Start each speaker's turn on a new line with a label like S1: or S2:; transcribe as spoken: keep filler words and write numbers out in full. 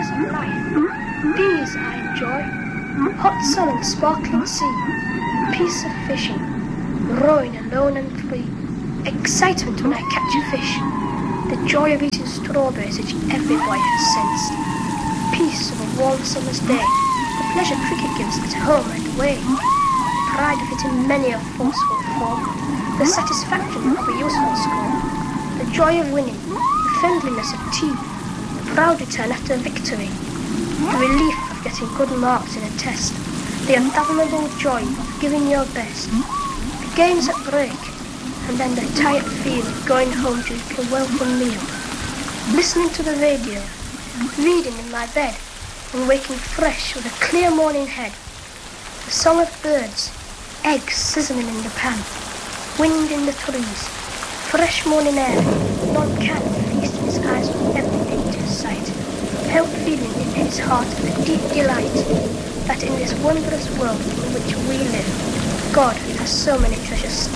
S1: joys of life. These I enjoy. Hot sun and sparkling sea, peace of fishing, rowing alone and free, excitement when I catch a fish, the joy of eating strawberries which every boy has sensed, peace of a warm summer's day, the pleasure cricket gives at home and away, the pride of hitting many a forceful form, the satisfaction of a useful score, the joy of winning, the friendliness of tea, the proud return after victory, the relief of getting good marks in a test, the unfathomable joy of giving your best, the games at break, and then the tired feel of going home to eat a welcome meal, listening to the radio, reading in my bed, and waking fresh with a clear morning head, the song of birds, eggs sizzling in the pan, wind in the trees, fresh morning air, none can feast his eyes on everything to sight, help feeling in his heart a deep delight that in this wondrous world in which we live, God has so many treasures